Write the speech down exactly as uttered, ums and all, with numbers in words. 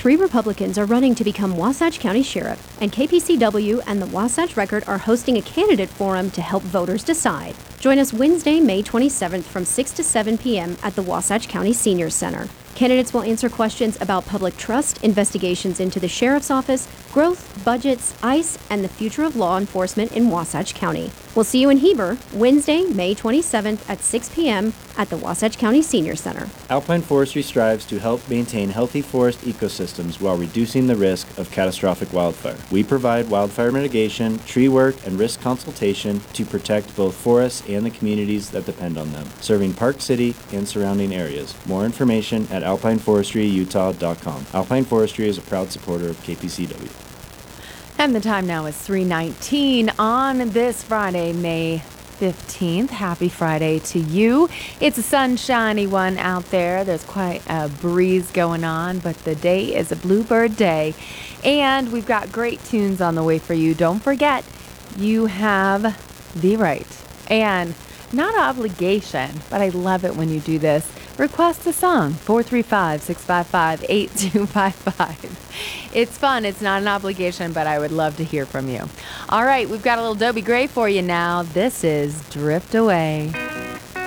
Three Republicans are running to become Wasatch County Sheriff, and K P C W and the Wasatch Record are hosting a candidate forum to help voters decide. Join us Wednesday, May twenty-seventh from six to seven p.m. at the Wasatch County Senior Center. Candidates will answer questions about public trust, investigations into the Sheriff's Office, growth, budgets, ICE, and the future of law enforcement in Wasatch County. We'll see you in Heber Wednesday, May twenty-seventh at six p.m. at the Wasatch County Senior Center. Alpine Forestry strives to help maintain healthy forest ecosystems while reducing the risk of catastrophic wildfire. We provide wildfire mitigation, tree work, and risk consultation to protect both forests and the communities that depend on them, serving Park City and surrounding areas. More information at alpine forestry utah dot com. Alpine Forestry is a proud supporter of K P C W. And the time now is three nineteen on this Friday, May fifteenth. Happy Friday to you. It's a sunshiny one out there. There's quite a breeze going on, but the day is a bluebird day. And we've got great tunes on the way for you. Don't forget, you have the right and not obligation, but I love it when you do this. Request a song, four three five, six five five, eight two five five. It's fun. It's not an obligation, but I would love to hear from you. All right, we've got a little Dobie Gray for you now. This is Drift Away.